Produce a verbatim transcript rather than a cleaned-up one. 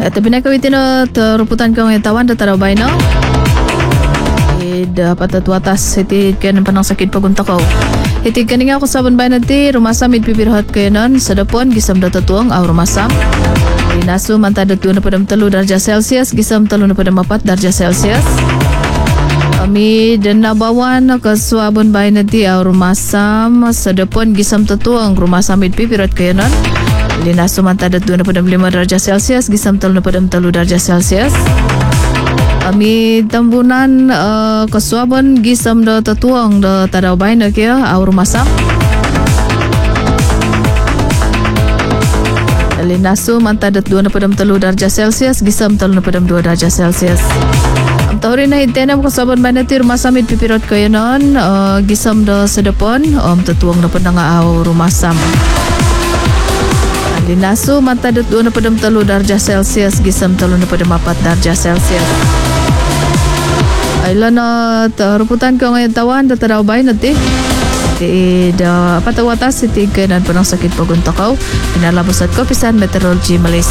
Tapi nak kawitin na teruputan kang tawan da taraw bay no. Da patatu atas iti kan panang sakit pagunta ko. Iti kaninga ko sabon bay nati rumasam it pipirhat kayanon sa dapon gisam da tatuang aw rumasam. Inaso manta da tuwa na padam talo darja Celsius gisam talo na padam apat darja Celsius. Kami dan nabawan ka sabon bay nati aw rumasam sa dapon gisam tatuang rumasam it pipirhat kayanon. Inaso manta da tuwa na padam lima darja Celsius gisam talo na padam talo darja Celsius. Kami tambunan uh, kasuaban gisam da tatuang da tadaw bay na kaya aw rumasam. Linaso mantadat dua na padam talo darja Celsius gisam talo na padam dua darja Celsius. Ang tawrin na hintenam kasuaban bay na ti rumasamid pipirot kayo nun uh, gisam da sadapon um, tatuang na padang aw rumasam. Linaso mantadat dua na padam talo darja Celsius gisam talo na padam apat darja Celsius. Ayla na ruputan ko ngayon tawan da taraw bay nati. Iti da patawatas iti kanan panang sakit paguntakaw. Pinalabosat ko pisan Meteorology Malaysia.